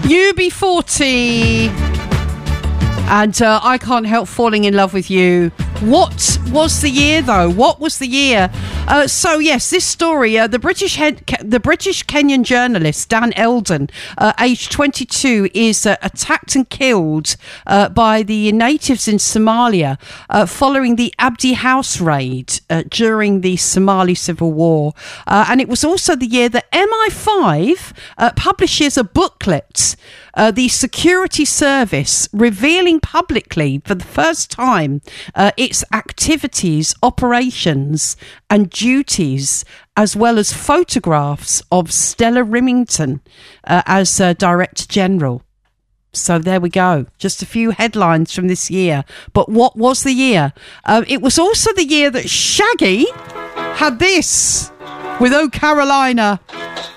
UB40 and I Can't Help Falling in Love with You. What was the year, though? What was the year? So yes, this story, the British Kenyan journalist Dan Eldon, aged 22, is attacked and killed by the natives in Somalia following the Abdi House raid during the Somali Civil War. And it was also the year that MI5 publishes a booklet, the Security Service, revealing publicly for the first time its activities, operations and duties, as well as photographs of Stella Rimington as Director General. So there we go. Just a few headlines from this year. But what was the year? It was also the year that Shaggy had this with Oh Carolina.